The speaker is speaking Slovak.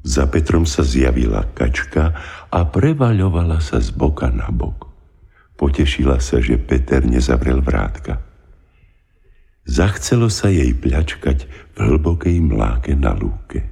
Za Petrom sa zjavila kačka a prevaľovala sa z boka na bok. Potešila sa, že Peter nezavrel vrátka. Zachcelo sa jej pľačkať v hlbokej mláke na lúke.